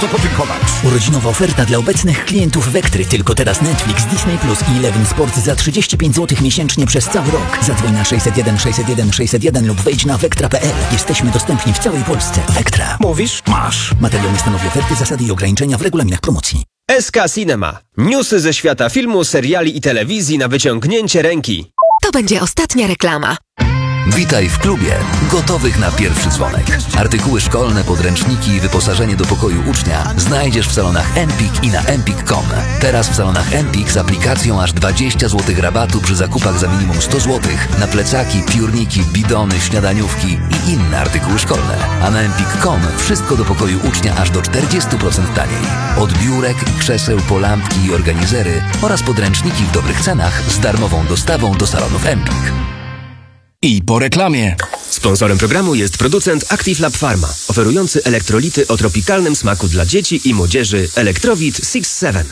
To podziękować. Urodzinowa oferta dla obecnych klientów Vectry. Tylko teraz Netflix, Disney Plus i Eleven Sport za 35 zł miesięcznie przez cały rok. Zadzwoń na 601 601 601 lub wejdź na vectra.pl. Jesteśmy dostępni w całej Polsce. Vectra. Mówisz? Masz. Materiał nie stanowi oferty, zasady i ograniczenia w regulaminach promocji. SK Cinema. Newsy ze świata filmu, seriali i telewizji na wyciągnięcie ręki. To będzie ostatnia reklama. Witaj w klubie gotowych na pierwszy dzwonek. Artykuły szkolne, podręczniki i wyposażenie do pokoju ucznia znajdziesz w salonach Empik i na empik.com. Teraz w salonach Empik z aplikacją aż 20 zł rabatu przy zakupach za minimum 100 zł na plecaki, piórniki, bidony, śniadaniówki i inne artykuły szkolne. A na empik.com wszystko do pokoju ucznia aż do 40% taniej. Od biurek, krzeseł po lampki i organizery oraz podręczniki w dobrych cenach z darmową dostawą do salonów Empik. I po reklamie. Sponsorem programu jest producent Active Lab Pharma, oferujący elektrolity o tropikalnym smaku dla dzieci i młodzieży Electrowit 6-7.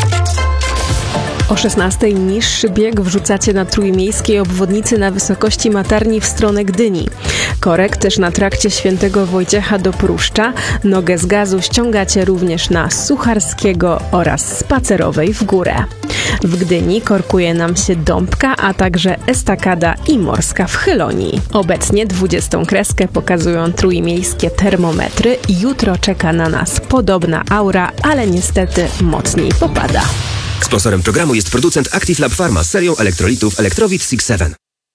O 16:00 niższy bieg wrzucacie na trójmiejskiej obwodnicy na wysokości Matarni w stronę Gdyni. Korek też na trakcie Świętego Wojciecha do Pruszcza. Nogę z gazu ściągacie również na Sucharskiego oraz Spacerowej w górę. W Gdyni korkuje nam się Dąbka, a także Estakada i Morska w Chylonii. Obecnie 20. kreskę pokazują trójmiejskie termometry. Jutro czeka na nas podobna aura, ale niestety mocniej popada. Sponsorem programu jest producent Active Lab Pharma z serią elektrolitów Electrowit 6-7.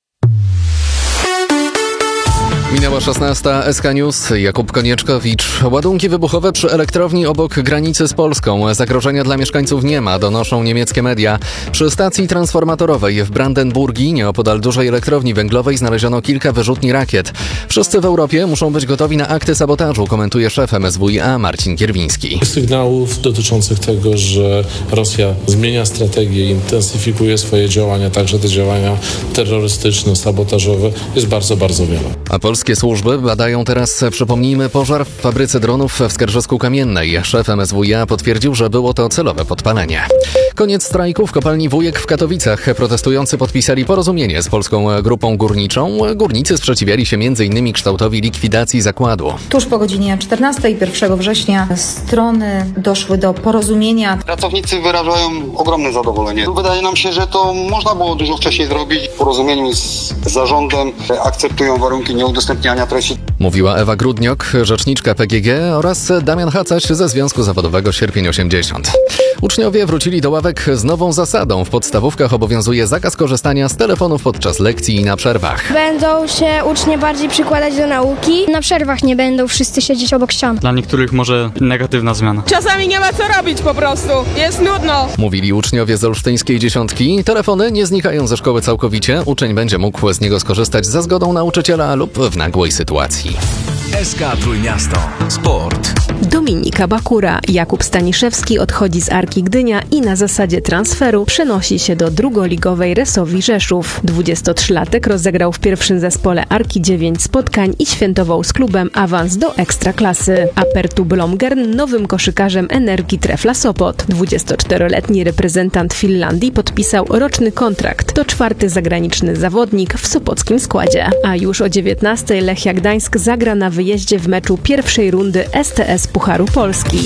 Minęła 16:00, SK News, Jakub Konieczkowicz. Ładunki wybuchowe przy elektrowni obok granicy z Polską. Zagrożenia dla mieszkańców nie ma, donoszą niemieckie media. Przy stacji transformatorowej w Brandenburgii, nieopodal dużej elektrowni węglowej, znaleziono kilka wyrzutni rakiet. Wszyscy w Europie muszą być gotowi na akty sabotażu, komentuje szef MSWiA Marcin Kierwiński. Sygnałów dotyczących tego, że Rosja zmienia strategię i intensyfikuje swoje działania, także te działania terrorystyczne, sabotażowe, jest bardzo, bardzo wiele. A polskie służby badają teraz, przypomnijmy, pożar w fabryce dronów w Skarżysku-Kamiennej. Szef MSWiA potwierdził, że było to celowe podpalenie. Koniec strajku w kopalni Wujek w Katowicach. Protestujący podpisali porozumienie z Polską Grupą Górniczą. Górnicy sprzeciwiali się m.in. kształtowi likwidacji zakładu. Tuż po godzinie 14 1 września strony doszły do porozumienia. Pracownicy wyrażają ogromne zadowolenie. Wydaje nam się, że to można było dużo wcześniej zrobić. W porozumieniu z zarządem akceptują warunki nieudostępniania treści. Mówiła Ewa Grudniok, rzeczniczka PGG, oraz Damian Hacaś ze Związku Zawodowego Sierpień 80. Uczniowie wrócili do ławek z nową zasadą. W podstawówkach obowiązuje zakaz korzystania z telefonów podczas lekcji i na przerwach. Będą się ucznie bardziej przykładać do nauki. Na przerwach nie będą wszyscy siedzieć obok ścian. Dla niektórych może negatywna zmiana. Czasami nie ma co robić po prostu. Jest nudno. Mówili uczniowie z olsztyńskiej dziesiątki. Telefony nie znikają ze szkoły całkowicie. Uczeń będzie mógł z niego skorzystać za zgodą nauczyciela lub w nagłej sytuacji. SK Trójmiasto. Sport. Dominika Bakura. Jakub Staniszewski odchodzi z Arki Gdynia i na zasadzie transferu przenosi się do drugoligowej Resowi Rzeszów. 23-latek rozegrał w pierwszym zespole Arki 9 spotkań i świętował z klubem awans do Ekstraklasy. Apertu Blomgern nowym koszykarzem Energii Trefla Sopot. 24-letni reprezentant Finlandii podpisał roczny kontrakt. To 4. zagraniczny zawodnik w sopockim składzie. A już o 19:00 Lechia Gdańsk zagra na wyjeździe w meczu pierwszej rundy STS Pucharu Polski.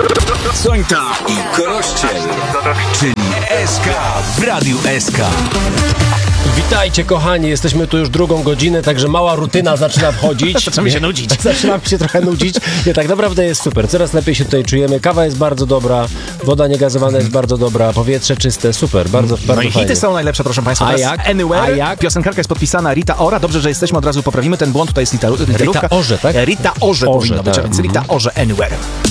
Sońta i Korościel, czyli SK w Radiu SK. Witajcie kochani, jesteśmy tu już drugą godzinę, także mała rutyna zaczyna wchodzić. Zaczynamy się nudzić. Zaczynamy się trochę nudzić. Nie, tak naprawdę jest super, coraz lepiej się tutaj czujemy. Kawa jest bardzo dobra, woda niegazowana jest bardzo dobra, powietrze czyste, super, bardzo No i fajnie. hity są najlepsze, proszę Państwa. A Teraz jak? Anywhere. A jak? Piosenkarka jest podpisana Rita Ora. Dobrze, że jesteśmy, od razu poprawimy ten błąd. Tutaj jest literówka. Rita Orze, tak? Rita Orze powinno być, tak. a więc Rita Orze Anywhere.